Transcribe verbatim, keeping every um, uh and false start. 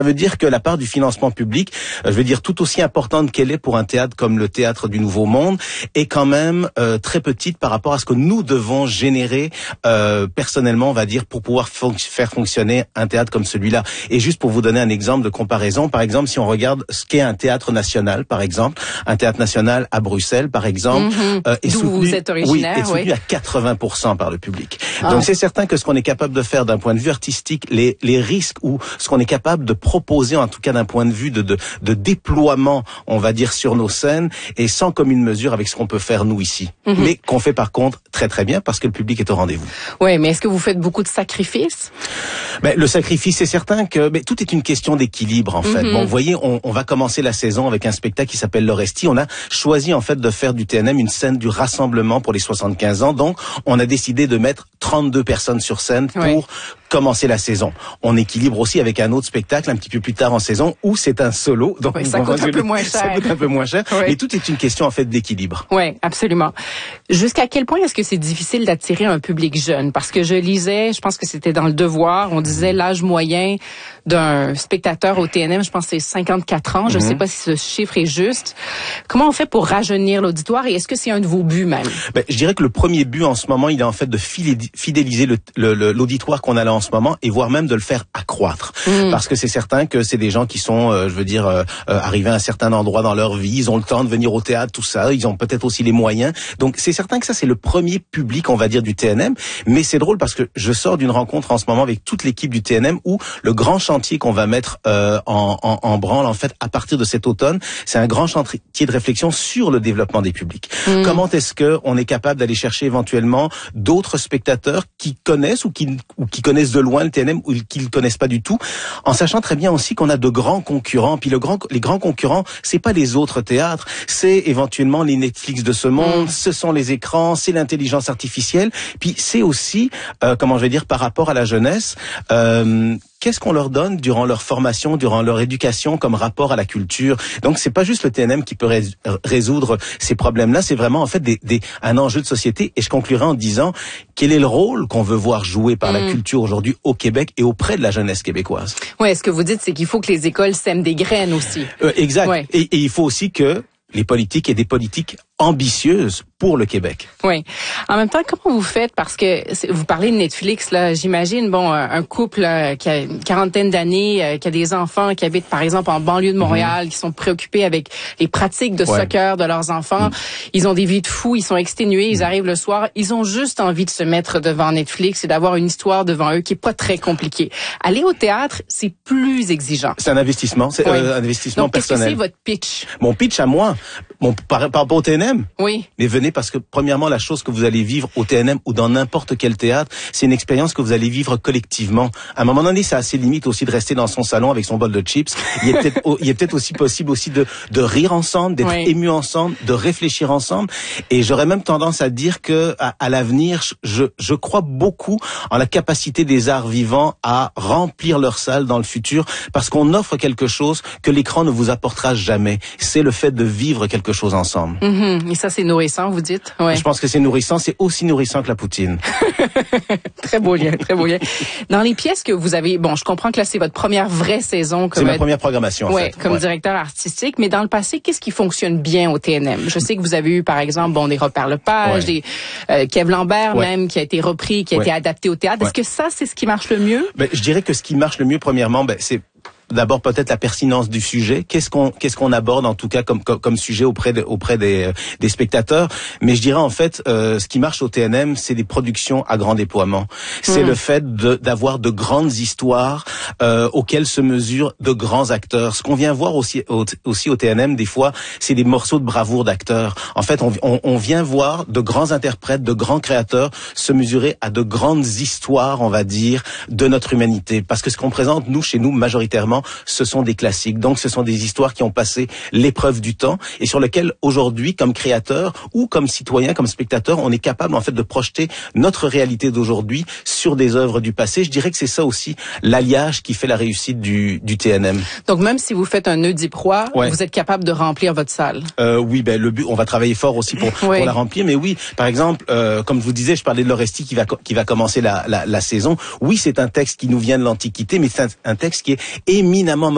Ça veut dire que la part du financement public, je veux dire tout aussi importante qu'elle est pour un théâtre comme le Théâtre du Nouveau Monde, est quand même euh, très petite par rapport à ce que nous devons générer euh, personnellement, on va dire, pour pouvoir fon- faire fonctionner un théâtre comme celui-là. Et juste pour vous donner un exemple de comparaison, par exemple, si on regarde ce qu'est un théâtre national, par exemple, un théâtre national à Bruxelles, par exemple, mm-hmm. euh, est D'où soutenu, vous êtes originaire, oui, est soutenu oui. à quatre-vingts pour cent par le public. Ah. Donc c'est certain que ce qu'on est capable de faire d'un point de vue artistique, les, les risques ou ce qu'on est capable de proposer, en tout cas d'un point de vue de, de, de déploiement, on va dire, sur nos scènes, est sans commune mesure avec ce qu'on peut faire nous ici. Mm-hmm. Mais qu'on fait par contre très très bien parce que le public est au rendez-vous. Oui, mais est-ce que vous faites beaucoup de sacrifices? Ben, le sacrifice, c'est certain que ben, tout est une question d'équilibre en fait. Mm-hmm. Bon, vous voyez, on, on va commencer la saison avec un spectacle qui s'appelle L'Orestie. On a choisi en fait de faire du T N M une scène du rassemblement pour les soixante-quinze ans. Donc, on a décidé de mettre trente-deux personnes sur scène pour oui. commencer la saison. On équilibre aussi avec un autre spectacle un petit peu plus tard en saison où c'est un solo. Donc oui, ça coûte un peu moins cher. Ça coûte un peu moins cher. Oui. Mais tout est une question en fait d'équilibre. Oui, absolument. Jusqu'à quel point est-ce que c'est difficile d'attirer un public jeune? Parce que je lisais, je pense que c'était dans Le Devoir, on disait l'âge moyen d'un spectateur au T N M, je pense que c'est cinquante-quatre ans. Je ne mm-hmm. sais pas si ce chiffre est juste. Comment on fait pour rajeunir l'auditoire et est-ce que c'est un de vos buts même? Ben, je dirais que le premier but en ce moment, il est en fait de fidéliser le, le, l'auditoire qu'on a là en ce moment et voire même de le faire accroître. Mm. Parce que c'est certain que c'est des gens qui sont, euh, je veux dire, euh, arrivés à un certain endroit dans leur vie, ils ont le temps de venir au théâtre, tout ça, ils ont peut-être aussi les moyens. Donc c'est certain que ça c'est le premier public, on va dire, du T N M. Mais c'est drôle parce que je sors d'une rencontre en ce moment avec toute l'équipe du T N M où le grand chantier qu'on va mettre euh, en, en, en branle, en fait, à partir de cet automne, c'est un grand chantier de réflexion sur le développement des publics. Mm. Comment est-ce que on est capable d'aller chercher éventuellement d'autres spectateurs qui connaissent ou qui, ou qui connaissent de loin le T N M ou qui le connaissent pas du tout, en sachant très bien aussi qu'on a de grands concurrents. Puis le grand, les grands concurrents, c'est pas les autres théâtres, c'est éventuellement les Netflix de ce monde, mm. ce sont les écrans, c'est l'intelligence artificielle. Puis c'est aussi, euh, comment je vais dire, par rapport à la jeunesse. Euh, Qu'est-ce qu'on leur donne durant leur formation, durant leur éducation comme rapport à la culture? Donc c'est pas juste le T N M qui peut rés- résoudre ces problèmes-là, c'est vraiment en fait des, des, un enjeu de société. Et je conclurai en disant quel est le rôle qu'on veut voir joué par mmh. la culture aujourd'hui au Québec et auprès de la jeunesse québécoise. Ouais, ce que vous dites, c'est qu'il faut que les écoles sèment des graines aussi. Euh, exact. Ouais. Et, et il faut aussi que les politiques aient des politiques ambitieuse pour le Québec. Oui. En même temps, comment vous faites? Parce que vous parlez de Netflix, là. J'imagine, bon, un couple là, qui a une quarantaine d'années, euh, qui a des enfants, qui habitent, par exemple, en banlieue de Montréal, mmh. qui sont préoccupés avec les pratiques de ouais. soccer de leurs enfants. Mmh. Ils ont des vies de fous, ils sont exténués, ils mmh. arrivent le soir. Ils ont juste envie de se mettre devant Netflix et d'avoir une histoire devant eux qui est pas très compliquée. Aller au théâtre, c'est plus exigeant. C'est un investissement. C'est oui. euh, un investissement Donc, personnel. Qu'est-ce que c'est votre pitch? Mon pitch à moi, mon, par, par rapport au T N M, oui. Mais venez parce que, premièrement, la chose que vous allez vivre au T N M ou dans n'importe quel théâtre, c'est une expérience que vous allez vivre collectivement. À un moment donné, ça a ses limites aussi de rester dans son salon avec son bol de chips. Il est peut-être, il est peut-être aussi possible aussi de, de rire ensemble, d'être oui. ému ensemble, de réfléchir ensemble. Et j'aurais même tendance à dire que, à, à l'avenir, je, je crois beaucoup en la capacité des arts vivants à remplir leur salle dans le futur parce qu'on offre quelque chose que l'écran ne vous apportera jamais. C'est le fait de vivre quelque chose ensemble. Mm-hmm. Et ça, c'est nourrissant, vous dites? Ouais. Je pense que c'est nourrissant, c'est aussi nourrissant que la poutine. Très beau lien, très beau lien. Dans les pièces que vous avez, bon, je comprends que là, c'est votre première vraie saison. Comme c'est ma première programmation, en ouais, fait. Comme ouais. directeur artistique. Mais dans le passé, qu'est-ce qui fonctionne bien au T N M? Je sais que vous avez eu, par exemple, bon, des Robert Lepage, ouais. des euh, Kev Lambert ouais. même, qui a été repris, qui a ouais. été adapté au théâtre. Ouais. Est-ce que ça, c'est ce qui marche le mieux? Ben, je dirais que ce qui marche le mieux, premièrement, ben, c'est d'abord peut-être la pertinence du sujet. Qu'est-ce qu'on qu'est-ce qu'on aborde en tout cas comme comme, comme sujet auprès de, auprès des des spectateurs. Mais je dirais en fait, euh, ce qui marche au T N M, c'est des productions à grand déploiement. C'est mmh. le fait de d'avoir de grandes histoires euh, auxquelles se mesurent de grands acteurs. Ce qu'on vient voir aussi au, aussi au T N M des fois, c'est des morceaux de bravoure d'acteurs. En fait, on, on on vient voir de grands interprètes, de grands créateurs se mesurer à de grandes histoires, on va dire, de notre humanité. Parce que ce qu'on présente nous chez nous majoritairement, ce sont des classiques. Donc, ce sont des histoires qui ont passé l'épreuve du temps et sur lesquelles, aujourd'hui, comme créateur ou comme citoyen, comme spectateur, on est capable, en fait, de projeter notre réalité d'aujourd'hui sur des œuvres du passé. Je dirais que c'est ça aussi, l'alliage qui fait la réussite du, du T N M. Donc, même si vous faites un Oedipe-Roi, ouais. vous êtes capable de remplir votre salle? Euh, oui, ben, le but, on va travailler fort aussi pour, oui. pour la remplir. Mais oui, par exemple, euh, comme je vous disais, je parlais de l'Orestie qui va, qui va commencer la, la, la saison. Oui, c'est un texte qui nous vient de l'Antiquité, mais c'est un, un texte qui est éminemment